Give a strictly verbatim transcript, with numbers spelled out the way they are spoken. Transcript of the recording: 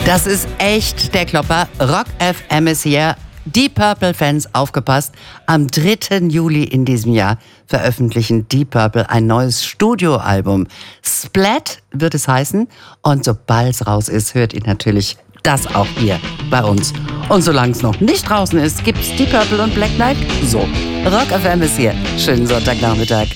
Das ist echt der Klopper. Rock F M ist hier. Deep Purple-Fans, aufgepasst. Am dritten Juli in diesem Jahr veröffentlichen Deep Purple ein neues Studioalbum. Splat wird es heißen. Und sobald es raus ist, hört ihr natürlich das auch hier bei uns. Und solange es noch nicht draußen ist, gibt's Deep Purple und Black Knight. So, Rock F M ist hier. Schönen Sonntagnachmittag.